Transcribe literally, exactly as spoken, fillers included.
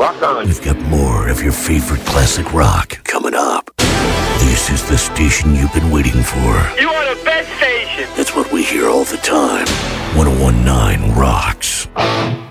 Rock on. We've got more of your favorite classic rock coming up. This is the station you've been waiting for. You are the best station. That's what we hear all the time. one oh one point nine Rocks.